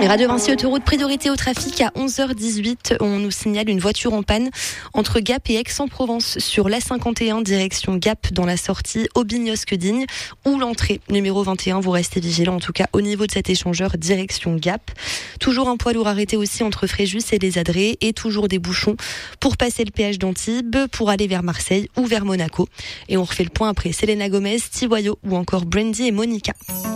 Et Radio Vinci Autoroute, priorité au trafic à 11h18. On nous signale une voiture en panne entre Gap et Aix-en-Provence sur l'A51 direction Gap dans la sortie Aubignosc-Digne ou l'entrée numéro 21. Vous restez vigilants en tout cas au niveau de cet échangeur direction Gap. Toujours un poids lourd arrêté aussi entre Fréjus et les Adrets et toujours des bouchons pour passer le péage d'Antibes, pour aller vers Marseille ou vers Monaco. Et on refait le point après Selena Gomez, Tivoyo ou encore Brandy et Monica.